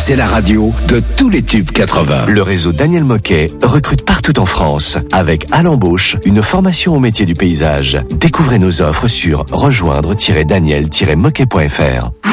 c'est la radio de tous les tubes 80. Le réseau Daniel Moquet recrute partout en France avec à l'embauche une formation au métier du paysage. Découvrez nos offres sur rejoindre-daniel-moquet.fr.